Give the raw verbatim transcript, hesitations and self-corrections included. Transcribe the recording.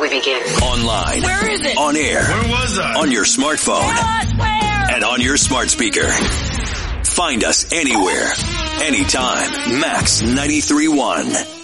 begin. Online. Where is it? On air. Where was I? On your smartphone. What? Where? And on your smart speaker. Find us anywhere, anytime. Max ninety-three point one.